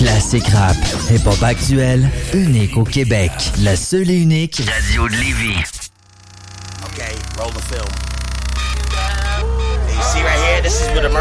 Classique rap, hip-hop actuel, unique au Québec. La seule et unique radio de Lévis. Okay, roll the film.